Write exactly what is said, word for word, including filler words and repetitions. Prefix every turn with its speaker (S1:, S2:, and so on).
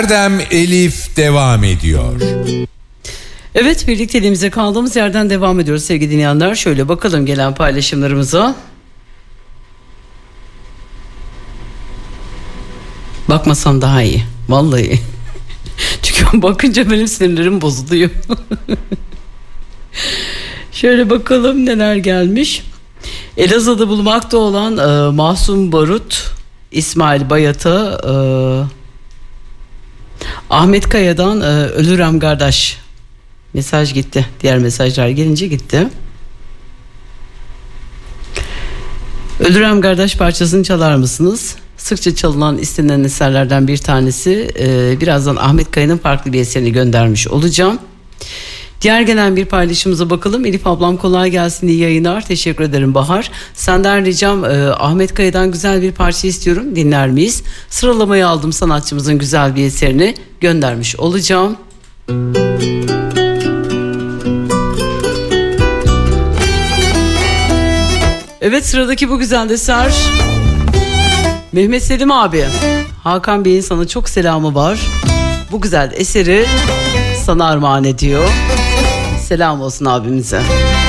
S1: Erdem Elif devam ediyor.
S2: Evet, birlikteliğimize kaldığımız yerden devam ediyoruz sevgili dinleyenler. Şöyle bakalım gelen paylaşımlarımıza. Bakmasam daha iyi. Vallahi. Çünkü bakınca benim sinirlerim bozuluyor. Şöyle bakalım neler gelmiş. Elazığ'da bulunmakta olan e, Mahsun Barut, İsmail Bayat'a, e, Ahmet Kaya'dan e, ölürem kardeş mesaj gitti. Diğer mesajlar gelince gitti. Ölürem kardeş parçasını çalar mısınız? Sıkça çalınan istenilen eserlerden bir tanesi. Ee, birazdan Ahmet Kaya'nın farklı bir eserini göndermiş olacağım. Diğer gelen bir paylaşımıza bakalım. Elif ablam kolay gelsin, iyi yayınlar. Teşekkür ederim Bahar. Senden ricam e, Ahmet Kaya'dan güzel bir parça istiyorum. Dinler miyiz? Sıralamayı aldım, sanatçımızın güzel bir eserini göndermiş olacağım. Evet, sıradaki bu güzel eser Mehmet Selim abi. Hakan Bey'in sana çok selamı var. Bu güzel eseri sana armağan ediyor. Selam olsun abimize.